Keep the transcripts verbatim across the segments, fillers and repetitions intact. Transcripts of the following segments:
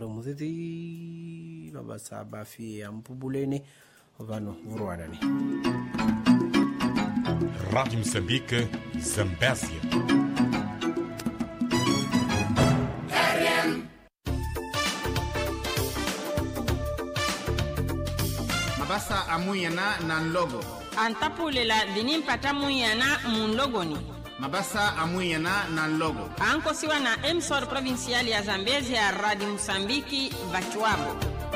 Muziti babasa bafi ampubuleni vano vuruanani. Rádio Moçambique, Zambésia. Mabasa amuyana na logo. Antapulela dinin patamuyana mun logoni. Mabasa amuyana na logo. Ankosiwa na emsor provincial ya Zambezi ya Radio Msambiki Bachuabo.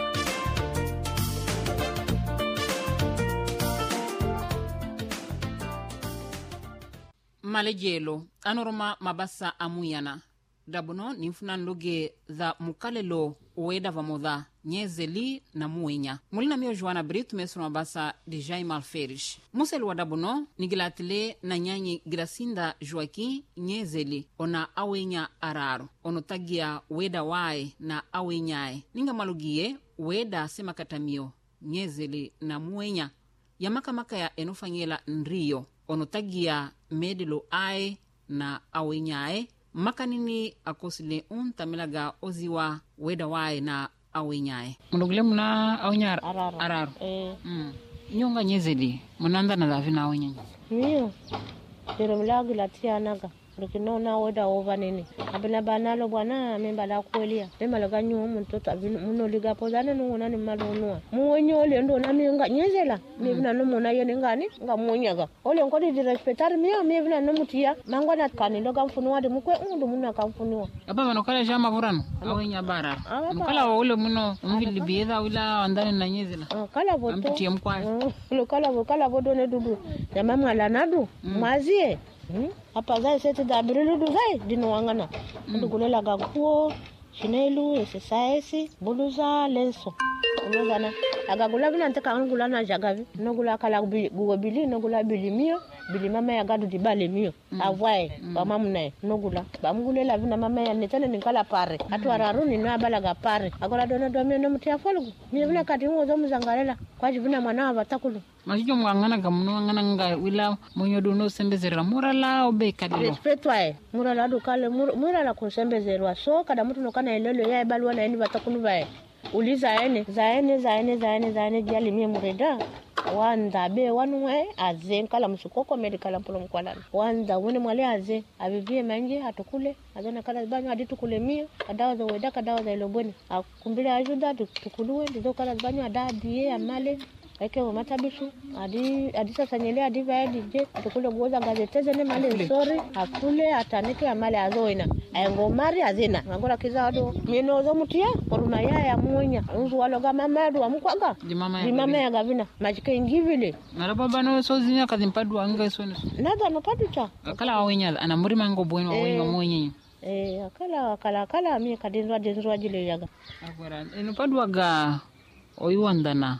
Malejelo anoroma mabasa amuyana. Dabuno nimfuna nloge za mukalelo ueda vamoda nyezeli na muenya. Mulina mio Joana Brito mesu mabasa de Jaime Alferes. Museli wa dabuno nigilatile na nyanyi Gracinda Joaquim nyezeli ona awenya araro. Ono tagia ueda wae na awenyae. Ninga malugie ueda sema katamio nyezeli na muenya. Yamaka maka ya enofanyela nrio. Ono tagia medelo ae na awenyae. Makanini akosile un tamilaga oziwa weda wae na awenyae. Munogule muna awenya araru. Araru. Eh. Mm. Nyonga nyezeli. Munanda na lavi na awenyae. Miyo. Dero mlagi latia naga. Rukino na weda ova nini. Abina banalo bwana memba la kuelia. Memba laga nyuo mtoto abino muno liga pozane nunguna ni malunua. Muonyo ole ndo na miyo nyezela. Mivina numu na yene ngani nga muonyaga. Ole nkodi di respetar miyo mivina numu tia. Mangwa na kani loga mfunuwa di mkwe undu muna kamfunuwa. Aba manokala jama burano. Awenya bara. Mkala wa ule muno mvili biedha wila andani na nyezela. Kala voto. Ampitie mkwae. Kala voto kala voto ne dudu. Yama mwalanadu. Mwazie. Hmm? Apa zai sete da biriludu zai dinu wangana. Ndu gulela gakuo, shinelu, esesaesi, buluza, lenso. Unozana. Agagula vina nteka angula na jagavi. Nogula kala gugo bili, nogula bili miyo. Bili mama ya gadu di bale miyo. Mm. Avwae, mm. Ba mamunae, nogula. Ba mgulela vina mama ya netane nikala pare. Atu araruni na balaga pare. Agola dono domi no mutia folugu. Miyo vina kati ungo zomu zangarela. Kwa jivina mwana wabatakulu. Majijo mwangana gamuno wangana nga wila mwenyodo sembezera murala obe kadilo. Respetwae. Murala dukale murala kunsembezerwa. So kada mtu nokana ilelo ya ebaluwa na eni batakulu vae. Uli zaene, zaene, zaene, zaene, zaene, jali mie mureda. Wanda be wanuwe aze nkala msukoko medikala mpolo mkwalana. Wanda wene mwale aze, abibie manje, atukule. Azona kala zibanyo aditukule mio, adawa za wedaka, adawa za ilobweni. Akumbile ajuda, tukuluwe, dizo kala zibanyo, adadiye, amale. Eke umatabishu, adi adisa sanyele adiva edi je, atukule guoza gazeteze ne male nsori, akule atanike amale azoina. Ayengo mari azina, ngangora kizado. Mino zo mutia, poruma ya ya muonya. Unzu waloga mama ya duwa mkwaga. Di mama ya, Di mama ya gavina, majike ingivile. Narababa no so zinya kazimpadu anga so no. Nada no paducha. Akala awenya, anamuri mango bwenu awenyo mwenye. Eh, akala akala akala mi kadinzwa dinzwa jile yaga. Agora, enopadu aga oyuandana.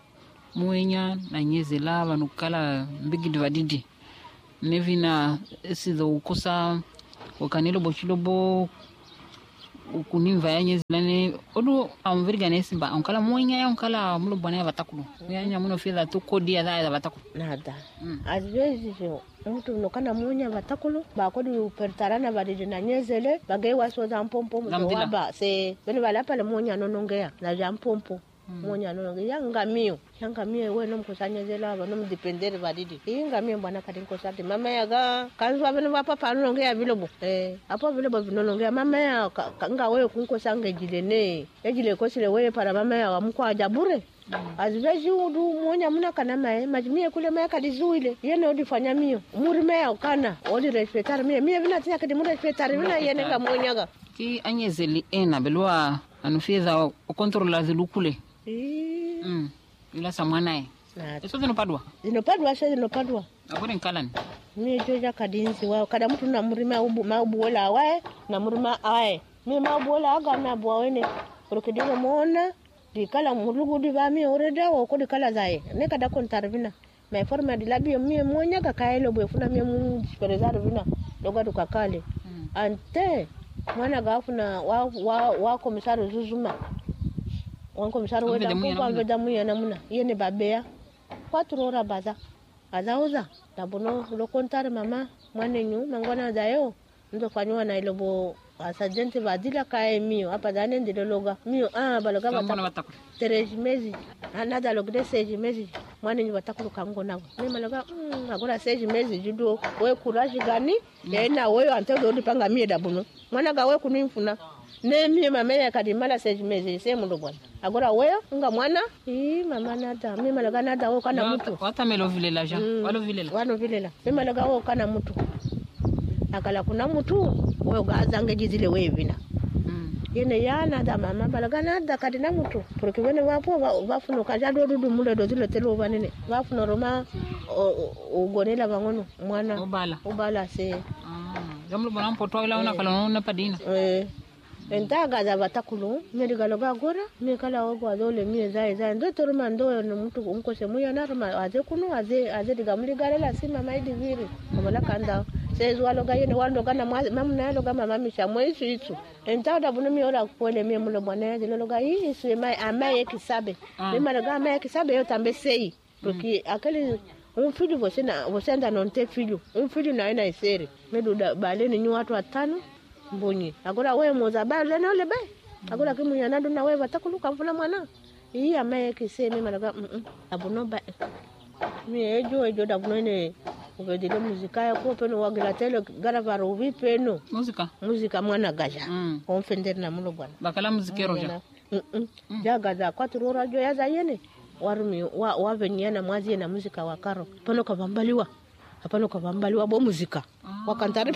Muenya na nyezela vanukala mbigi divadidi nevina esizo ukosa wakanilo bochilobo ukunimva ya nyezela ne odu amviriga nesimba onkala muenya ya onkala mulo bwana ya vatakulu muenya muno fedha tu kodi ya za vatakulu nada mm. Azwezi jo mtu nokana muenya vatakulu ba kodi upertarana badidi na nyezele bagay waso za mpompo mzowaba se bene bala pale muenya nonongea na za mpompo. Mm. Monya no yanga mio yanga mio we no mkusanya zela ba no mdipendere badidi yanga mio bwana kadi nkosate mama yaga kanzwa bene ba papa nongea bilobo eh apo bilobo binongea mama ya kanga we kunkosange jilene ejile kosile we para mama ya amkwa jabure. Mm. Azveji udu monya muna kana mae majimie kule mae kadi zuile yene odifanya mio muri mae kana odi respetar mie mie bina tia kadi muri respetar bina yene ga monyaga ki anyezeli ena belwa anufeza kontrola zilukule. Mm. Ila samwanae. Eso zinopadwa. Zinopadwa sasa zinopadwa. Akore nkalani. Mimi joja kadinzi wao kada mtu na murima ubu maubu wala wae na murima ae. Mimi maubu wala aga na bwa wene. Kurukidiro muona dikala murugu divami oreda wo ko dikala zae. Ne kada kontarvina. Mai forma de labio mimi monya ka kaelo bwefuna mimi superezaro vina. Doga tukakale. Mm. Ante mwana gafuna wa wa, wa komisaro Zuzuma. Wanko msaro weda kwa weda muya namuna yene babea kwatro ora baza azauza tabono lo kontare mama mwane nyu mangwana zayo ndo fanywa na ilobo asajenti badila kae mio hapa dane ndilo loga mio ah baloga batakulu três meses anada logde seis meses mwana ni batakulu kango nabo mimi maloga mm, agora seis meses judo we courage gani mm. Ena wewe antego ulipanga mie dabuno mwana gawe kunimfuna ne mie mama ya kadimala seis meses sema ndo bwana agora wewe nga mwana ii mama nada mimi maloga nada wewe kana mtu wata melo vile la ja mm. Walo vile la wano vile la mimi maloga wewe kana mtu akala kuna mtu wewe gazange jizile wewe vina mm. Yene yana da mama balagana da kadina mtu porque wene wapo bafuno kajado dudu mule do zile telo banene bafuno roma ugonela bangono mwana ubala ubala se ah jamlo bona mpoto ila una kala na padina eh entaga za batakulu mimi galoga gora mimi kala ogo azole mimi zai zai ndo toroma ndo no mtu unko semu yana roma aze kuno aze aze digamuli galela sima maidi viri kamala kanda sezwa loga yene wando kana mamu na loga mama misha mwesu itu entada bunu mi ora kwele mi mulo bwana zile loga hii su mai amaye kisabe mimi loga amaye kisabe yo tambe sei porque aquele um filho você na você ainda não tem filho um filho na ina isere medo baleni ni watu watano mbonye agora wewe moza bale na ole be agora kimu yanadu na wewe batakuluka mfuna mwana hii amaye kiseme mimi loga mm abuno ba mi ejo ejo da bunu ne ubedile muzika ya ko peno wagila tele garava rovi peno muzika muzika mwana gaja mm. Onfender na mulo bwana bakala muzikero ja mm -mm. mm. Jaga za kwatro radio ya zayene warumi wa waveniana mwazi na muzika wa karo pano kavambaliwa hapano kavambaliwa bo muzika ah. Wakantari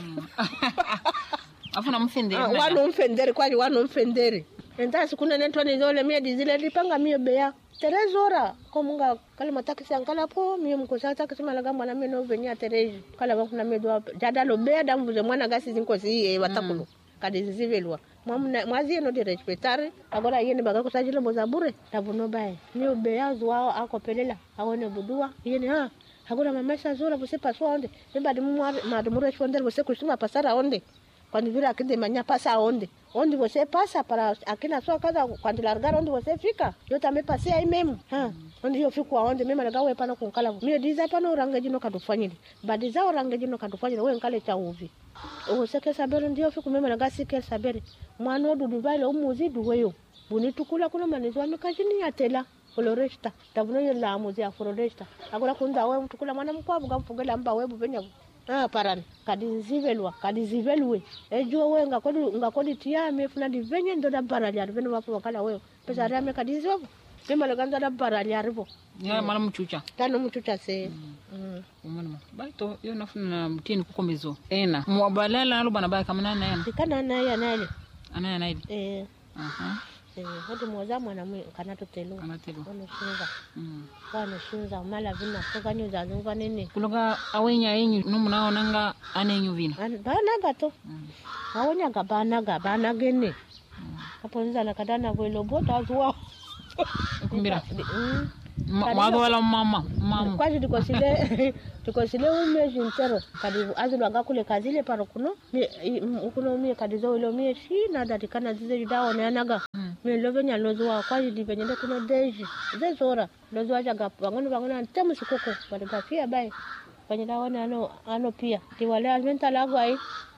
afuna mfendere ah, wano mfendere kwani wano mfendere enda sikuna nentoni zole mie dizile lipanga mie beya terezora komunga kala matakisi ankala po mie mkosa takisi malaga mwana mie no venia tereji kala bakuna mie doa jada lo beya dambuze mwana gasi zinko siye watakulu mm. Kadi zivelwa mwamna mwazi no de respectare agora yene baga kusajile bozabure tabuno bae mie beya zwa akopelela awone budua yene ha agora mamesha zora você passou onde beba de madmu responder você costuma passar aonde quando vira aqui de manhã passa aonde onde você passa para aqui na sua casa quando largar onde você fica eu também passei aí mesmo ha onde eu fico aonde mesmo legal é para com cala meu diz é para no rangeji no kadufanyile badiza o rangeji no kadufanyile wewe nkale cha uvi você quer saber onde eu fico mesmo legal se quer saber mwana do dubai o muzi duweyo bunitukula kuna manezwa mikajini atela floresta tabuno yela muzi ya floresta agora kunda wewe mtukula mwana mkwabu gamfugela mba wewe benya ah paran kadizivelwa kadizivelwe ejo wewe ngakodi ngakodi tiame funa divenye ndo da barali ariveno wapo wakala wewe pesa rame kadizo sema leganza da barali arivo ya mala mchucha tano mchucha se mm mm baito yo nafuna mtini kukomezo ena mwabalala alo bana baya kama nana yana dikana na ya nale ana na hivi eh aha eh hodo mwaza mwana mwe kana totelo kana telo ono shinga mm kana shinga mala vina toka nyo za nunga nene kuloga awenya yenyu numuna onanga anenyu vina bana gato awenya gabana gabana gene hapo nza na kadana velo bota zuwa kumbira mwaga wala mama mama kwaje dikosile dikosile umeji ntero kadi azulu ngakule kazile paro kuno kuno mie kadi zo lo mie shi na dadikana zize dawo ne anaga mie lovenya lozwa kwaje dipenyende kuno deji zezora lozwa jaga bangono bangono antemu sikoko bali bafia bai kwenye dawo ne ano ano pia tiwale almenta lagwai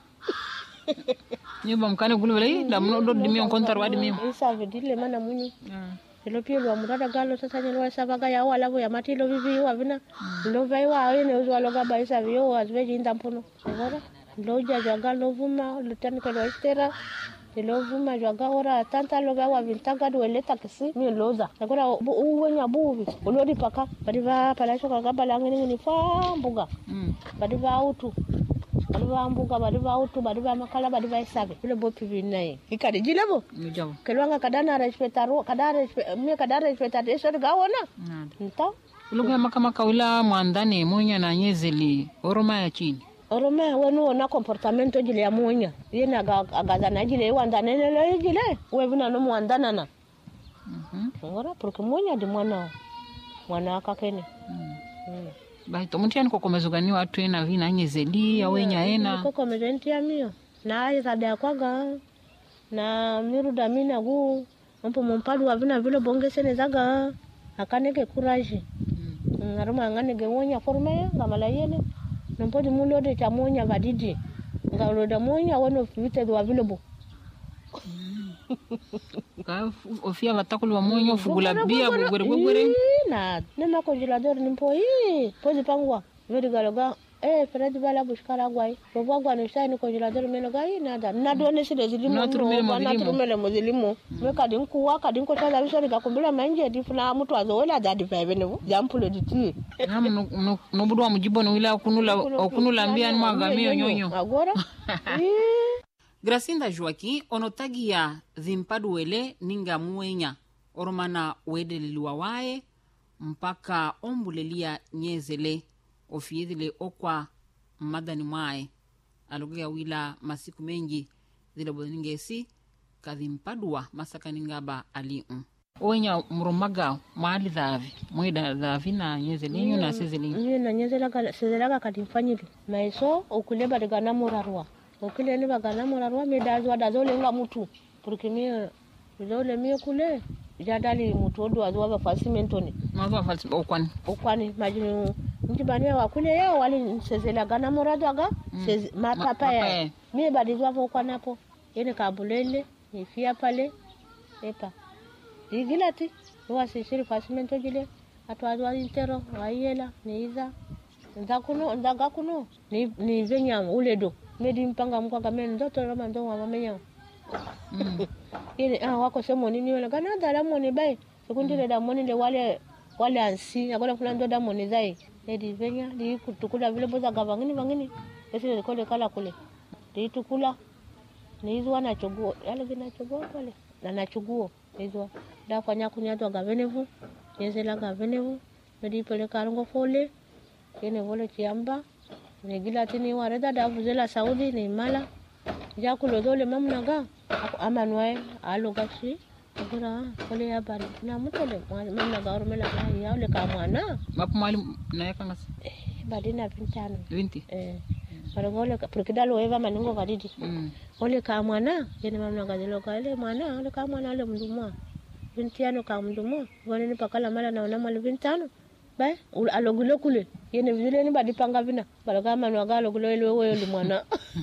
nyumba mkane kule wale damu ndo dimio kontar wadi mimi isa vidile mana munyu Ilo pia lwa murada galo sasa nyelwa sabaga ya wala ya matilo vivi wa vina ndo vai wa ene uzwa loga baisa vyo azweji ndampono ngora ndo jaja galo vuma lutani kwa estera ilo vuma jaga ora tanta loga wa vintaga do eleta kisi mi loza ngora uwenya buvi ulodi paka badiva palasho kwa gabala ngini ni fambuga badiva autu badiva mbuga badiva autu badiva makala badiva isabe ile bopi vinai ikadi jilebo mjabo kelwanga kadana respetaro kadare mi kadare respetade eso gawona nta luga makama kawila mwandane munya na nyezeli oroma ya chini oroma wenu na comportamento jile ya munya yena agazana jile wandane lele jile wevina no mwandana na mhm ngora porque munya di mwana mwana akakene mhm baito mutiani kokomezogani watu ena vina nyezeli awenya ena kokomezenti ya mio na izada kwaga na miruda mina gu mpo mpadu wavina vile bongesene zaga akaneke courage mm. Ngaruma nganege wonya forme ngamala yene nompodi mulode cha monya vadidi ngaloda monya wono vite do available Ka ofia batakulu wa monyo fugula bia bugwere bugwere. Na, nema congelador nimpo hii. Pozi pangwa. Vedi galoga. Eh, Fred bala bushkara gwai. Bobo gwa no shai ni congelador melo gai nada. Na do ne sile zilimo. Na turumele mo Na turumele mo zilimo. Me kadi nkuwa kadi nko taza bisori gakumbula manje difuna mtu azoela dadi vibe nevo. Jampulo diti. Namu no no budwa mujibono wila kunula okunula ambia ni mwagamio nyonyo. Agora. Gracinda Joaquim onotagia dhimpaduele ninga muenya oromana wedeliliwa wae mpaka ombulelia nyezele ofiedhile okwa madani mwae alogea wila masiku mengi dhile bodingesi kadhimpadua masaka ningaba aliu wenya mromaga mwali dhavi mwida dhavi na nyezelinyu na sezelinyu nye na nyezelaga sezelaga kadimfanyili maiso okuleba daga namurarwa okile ni bagana murarwa medazwa dazole nga mutu porque mi dazole mi kule jadali mutu odu azwa ba fasimentoni mazo falsi okwani okwani majinu njibani wa kule yao wali sezela gana muradaga sez mapapa ya mi badizwa okwanapo yene kabulele ifia pale epa igilati wa sisiri fasimento jile atwazwa intero wayela niiza ndakuno ndagakuno ni ni venya uledo medi mpanga mko kama ndoto rama ndo mama menya mm. Ile ah wako semo nini wala kana dala moni bai sekundile da moni le wale wale ansi akola kuna ndo da moni zai edi venya di kutukula vile boza gavangini vangini ese kole kala kule di tukula niizwa na chogo yale vina chogo pale na na chogo niizwa da fanya kunyatwa gavenevu yezela gavenevu medi pele karongo fole kene vole chiamba negila tini wareda da vuzela Saudi ni mala jakulo dole mamnaga amanwae alogashi agura kole ya bari na mutole mamnaga ormela ya ole ka mwana mapu mali na yakanga eh badina vintano vinti eh para ngole porque dalo eva maningo kadidi mm. Ole ka mwana yene mamnaga dilo kale mwana ole ka mwana ole mndumwa vintiano ka mndumwa ngone ni pakala mala na ona mali vintano bai alogulo kule yene vile ni badipanga vina balaga manu agalo gulo ile wewe mwana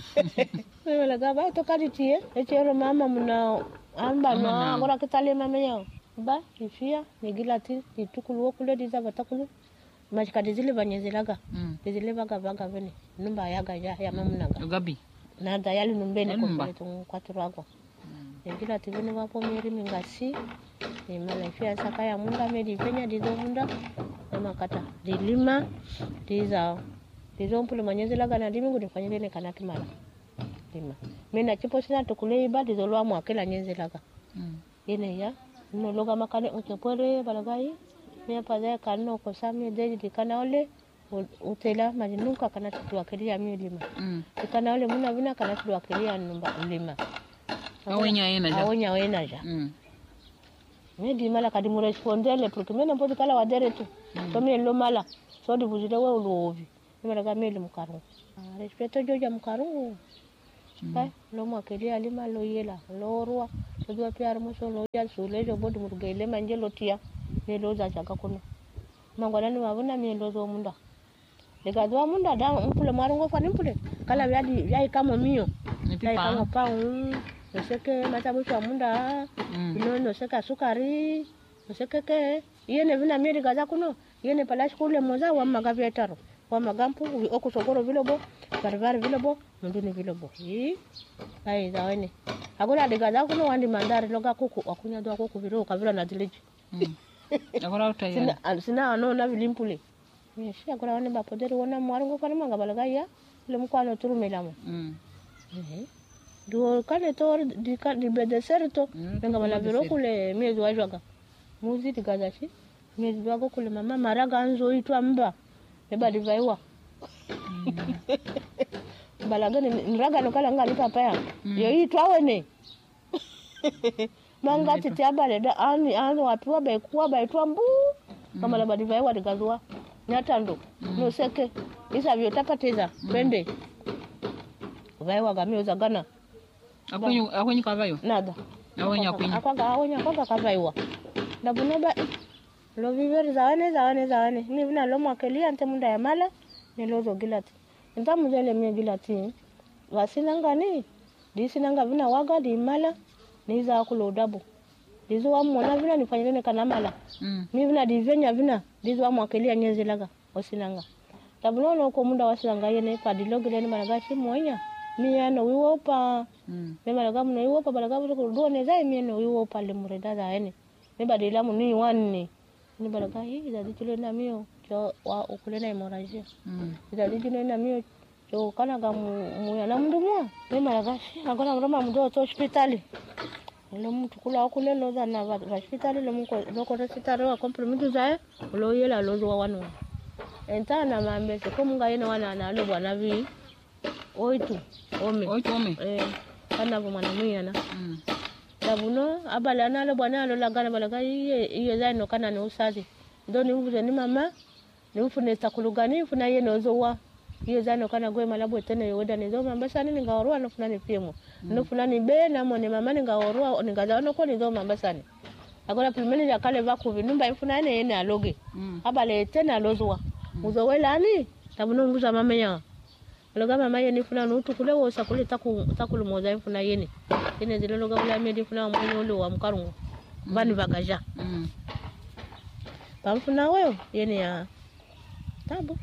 wala gaba to kaditie echero mama mna amba no agora kitale mama yao ba ifia nigilati itukulu kule diza batakulu mashikadi zile banyezelaga mm. Zile baga baga vene numba yaga ya ya mama naga gabi na dayali numbene ko tu kwaturako nigilati vene wapo meri mingasi ni mala ifia saka ya munda medi penya dizo munda makata dilima diza dizo mpule manyezelaga na dimi kudifanyile ne kanaki mala lima mena chipo sina tukule iba dizo lwa mwakela nyezelaga mm. Yene ya no loga makane ukepore balagai me paza kanno ko sami deji dikana ole utela majinuka kana tudwa kelia mi lima mm. Dikana ole muna vina kana tudwa kelia numba lima awenya yena ja awenya yena ja mm. Medi mala kadi mu respondele porque mena podi kala wadere tu mm. To me lo mala so di bujide wa ulovi mala ga meli mukaru respeto joja mukaru mm. Kai lo makelia lima lo yela lo ruwa to do piar mo so lo yal so le jo bodu murgele manjelo tia ne lo za chaka kuno mangwana ni wabuna mi lo zo munda lega do munda da mpule marungo fa nimpule kala yadi yai kama mio yai kama pa un Noseke matabu kwa munda mm. Ino noseka sukari noseke ke yene vina mieri gaza kuno yene palashi kule moza wa magavietaro wa magampu okusogoro vilobo barbar vilobo munduni vilobo yi ai zawene agora de gaza kuno wandi mandari loga kuku wakunya do kuku viro kavira na dileji mm. Agora utayana sina sina no na vilimpule yeshi agora wane bapoderi wona mwaringo fana manga balagaya le mkwano turumelamo mm. Mhm. Do kale to di ka di bedeserto nga mala viro kule miezi wajwaga muzi digazashi miezi wago kule mama maraga anzo itwa mba eba divaiwa mm. Balaga ni nraga no kala ngali papa ya mm. Yo itwa wene manga titi abale da ani ano wapiwa bai kuwa bai twa mbu mm. Kama la badivaiwa digazwa nyatando mm. No seke isa vyo tapateza pende mm. Vaiwa gamio za gana Akonyo akonyo kavayo nada awonya akonyo akwaga awonya akwaga kavaiwa ndabuno ba lo vivere zawane zawane zawane ni vina lo mwakelia ante munda ya mala ni lozo gilati ntamu zele mie gilati wasina ngani di sinanga vina waga di mala niza kulo dabu dizo wa mwana vina nifanyene kana mala mm. mi vina divenya vina dizo wa mwakelia nyezi laga osilanga tabuno no ko munda wasilanga yene padilogele ni malagashi monya mi yana wiwopa mm. me malaga muno wiwopa balaga ko do ne zai mi no wiwopa le mureda za ene me badila mu ni wanne ni balaga hi da ditulo na mio cho wa okule na hemorrhagia mm. da ditulo na mio cho kana ga mu yana mundu mo me malagashi agora mroma mundo to hospitali lo mtu kula okule lo za na hospitali lo mko lo ko hospitali wa compromise za lo yela lo zo wanu entana mambese komunga yena wana na lo bwana vi oitu ome oitu ome eh kana bo mwana muyana mm. dabuno abala na lo bwana lo lagana balaga iye iye zaino kana no usazi ndo ni mvuze ni mama ni mfune takulugani mfuna ye no zowa iye zaino kana gwe malabo tene yoda ni zo mambasa ni ngaorwa no funa ni pimo mm. no funa ni be na mone mama ni ngaorwa ni ngazaona ko ni zo mambasa ni agora primeli ya kale va kuvinumba mfuna ene ene aloge mm. abale tena lozowa mm. uzowelani tabuno mbuza mama ya loga mama yeni funa no tukule wo sakule taku takulu moza mfuna yeni ene zile loga bula medi funa mwenye ule wa mkarungu mm. bani bagaja mm. pamfuna wewe yeni ya tabu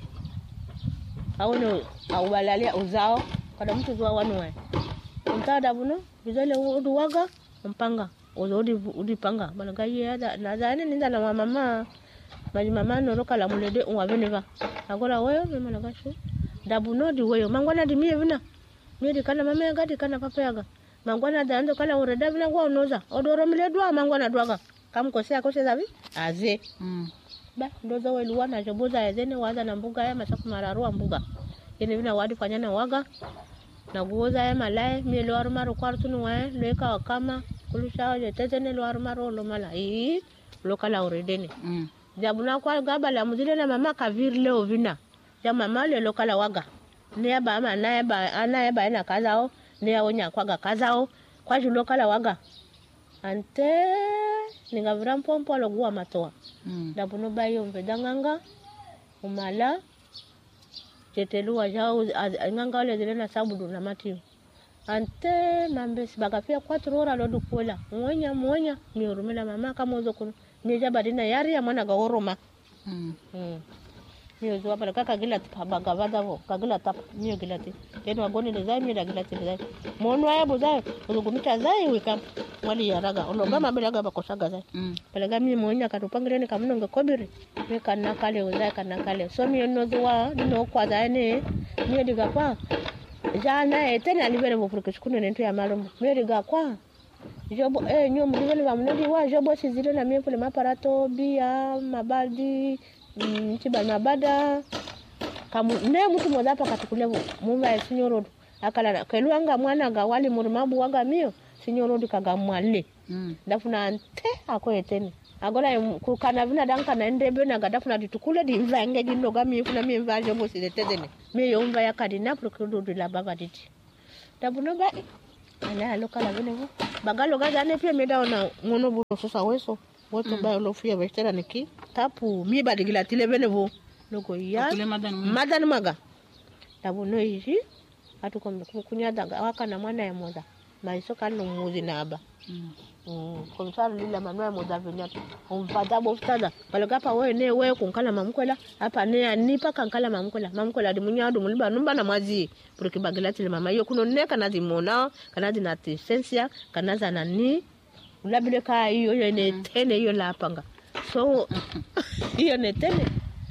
awono awalalia uzao kada mtu zwa wanwe mtada buno bizale uduwaga mpanga odi odi panga balaga yada na zane ninda na mama bali mama no roka la mulede wa veneva agora wewe mama lagasho dabuno di wewe mangwana di mie vina mie di kana mama yaga di kana papa yaga mangwana da ndo kala ureda vina kwa unoza odoro miledwa mangwana dwaga kamkosea kosea zavi aze mm. ba ndoza wewe luwana joboza yazene waza na mbuga ya masaku mararua mbuga yene vina wadi fanyana waga na guoza ya malaye mie lo arumaro kwartu nuwe leka wakama kulusha je tezene lo arumaro lo mala ii lo kala uredene mm. jabuna kwa gaba la muzile na mama kavir leo vina ya mama le lo kala waga ne ba ma na ba ana ba ina kazao ne ya onya kwaga kazao kwa julo kala waga ante ningavira mpompo lo gua matoa mm. dabuno bayo mvedanganga umala tetelu jao nganga le zile na sabudu na matio ante mambesi bagafia kwatro hora lo dukola mwonya mwonya miurumela mama kama uzo kuno nije badina yari ya mwana gaoroma mm mm mio zo pala kaka gila baga vada vo kagila tap mio gilati tena wagoni le zai mio da gilati le zai mono ya bozai uzugumita zai wika wali ya raga ologama bila gaba kosaga zai mm pala gami mwonya katupangire ni kamuno ngakobiri me kana kale uzai kana kale so mio no zo no kwa zai ne mio diga kwa jana tena libere vo porque shukune nento ya malombo mio diga kwa jobo eh nyo mdivele va mnodi wa jobo sizile na mie pole maparato bia mabadi mtiba mabada kamu ne mtu moza hapa katukule mumba ya sinyoro akala keluanga mwana ga wali murimabu waga mio sinyoro kaga mwale mm. dafuna ante ako eteni agora kukana vina danka na ndebe na gadafuna ditukule di mvange di noga mi funa mi mva jobo sizetezene mi yomba ya kadina prokudo de la bagaditi dabuno ba ana lokala vene vo bagalo gaza ne pia meda ona ngono bulo sasa weso woto mm. ba lo fia vestera niki tapu mi ba digila tile vene vo loko ya madan maga dabuno hizi atuko kunya daga waka na mwana ya moza maiso kanu muzi na aba mm mm komisari lila mwana ya moza venyatu umfada boftada balogapa wewe ne wewe kunkala mamkola hapa ne nipa kankala mamkola mamkola di munyadu muliba numba na mazi porque bagilati le mama yo kuno ne kana dimona kana dina tensia kana zana ni ulabile ka hiyo yo ne tene hiyo la panga so hiyo ne tene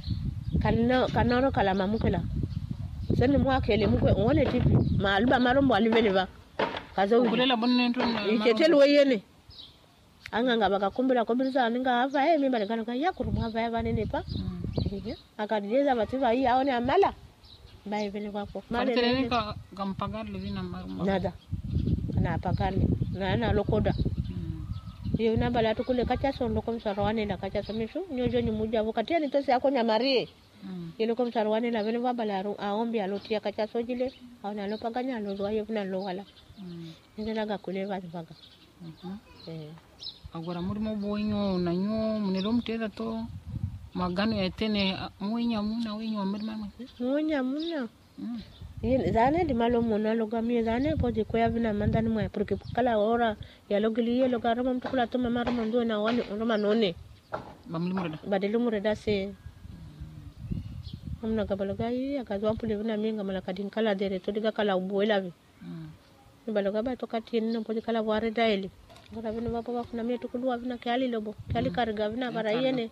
kana kanoro kala mamkola sene mwake le mukwe one tipi maluba marombo aliveneva kazo ukulela bonne ntun iketelo yene anganga bakakumbira kombirisa ninga ava eh mimba ngana ka yakuru ava ava nene pa akadijeza bativa hii aone amala bai vile kwapo male ka kampagar levina nada na pagarni na na lokoda hiyo mm. namba la tukule kacha so ndoko msarwane na kacha so mishu nyojo ni muja wakati ni tosi yako nyamarie mm. ile kwa msarwane na vile baba aombi alotia kacha so jile aona alopaganya alozo hiyo kuna lowala mm. ndio naga kuleva mpaka mhm eh agora murimo boinyo nanyo munero mutera to magano ya tene muinya muna winyo murima muinya muna yin zane di malo mona loga mi zane po di koya vina mandani mwa porque kala ora ya logili ye loga rama mtukula to mama rama ndo na wani rama none bamlimureda badelu mureda se amna gabaloga yi akazwa mpule vina minga malaka din kala dere to diga kala ubuela vi ni baloga ba to katini no po di kala ware daili ora vina baba ba kuna mi to kulwa vina kali lobo kali karga vina kara yene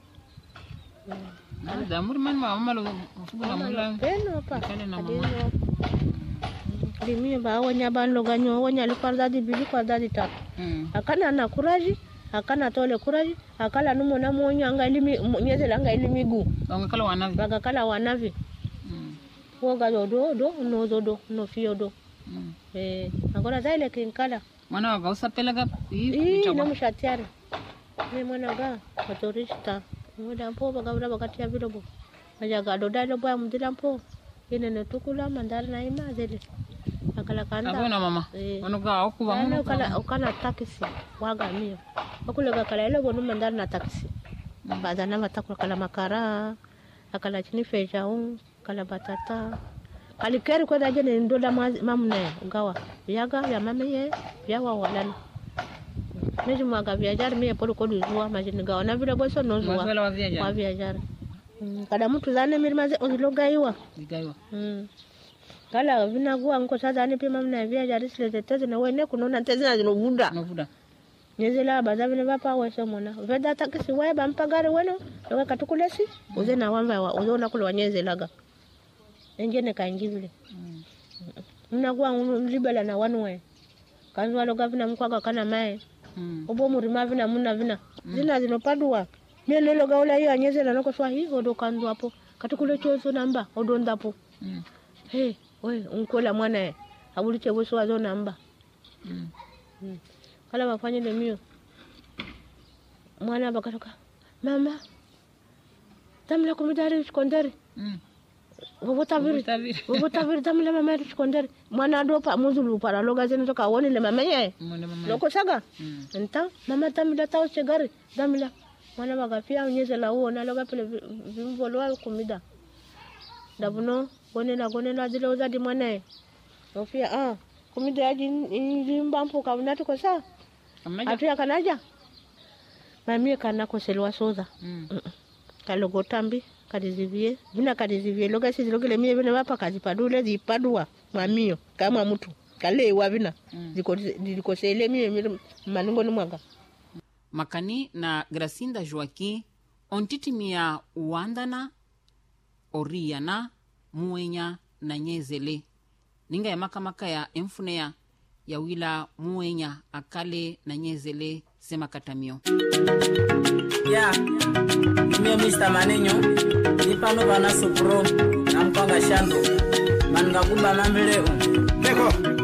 da murman ma amalo fugula mulan beno pa kale na mama adino limi ba wanya ban loga nyo wanya liparda di bili parda di tap akana na kuraji akana tole kuraji akala numo na monya anga limi nyeze langa limi gu anga kala wanavi baga kala wanavi wo ga do do no do do no fio do eh agora zaile kinkala mwana ga usapelaga hii na mshatiari ni mwana ga motorista muda mpo baga ura bakati ya bilobo aja ga do dalo ba mudila mpo ine ne tukula mandara na ima zele akala kanda abona mama ono ga okuba muno kala ukana taxi waga mio okule ga kala ile bonu mandara na taxi baada na matakula kala makara akala chini feja un kala batata kali keri kwa daje ne ndola mamne ugawa yaga ya mamenye ya wa walana neji mwaga viajar mie polo kodu zuwa majini gawa na vile boso no zuwa wa viajar kada mtu zane mirimaze ozilogaiwa digaiwa kala vina guwa nko sasa ni pima mna viajar sile tete na wene kunona tete na zino buda no buda nyezela baza vile bapa weso mona veda takisi wae bampagare weno loka katukulesi uze na wamba wa uze na kule wanyezelaga engene kaingizile mna guwa libela na wanwe kanzu waloga vina mkwaga kana mae obo murima vina muna vina zina zinopadwa mele loga ola hiyo anyezela nako swa hiyo ndo kanzu hapo katukule chozo namba odo ndapo mm. Hey we unkola mwana abuliche weso wazo namba mm. mm. kala wafanye le mio mwana bakatoka mama tamla kumidari sekondari mm. Wobota viri wobota viri tamla mama sekondari mwana dopa muzulu para loga zeno toka woni le mama ye loko saga mm. nta mama tamla tawo segari tamla mwana bagafia unyezela uo na loga pele vimbolwa kumida dabuno gone na gone na zile uzadi mwana ofia ah kumida yaji mbampo kabunatu kwa saa atuya kanaja mami kana koselwa soza mm. kalogo tambi kadizivie vina kadizivie loga sisi logele mie vina wapa kazipadule zipadua mamio kama mtu kale wa vina mm. ziko zikosele mie maningo ni mwanga makani na Gracinda Joaquim ontitimia uandana oriana muenya na nyezele ninga ya makamaka ya emfunea ya wila muenya akale na nyezele sema katamio ya mie mister Manenyo nipano bana sopro na mkwanga shando manga kumba mambileo Leko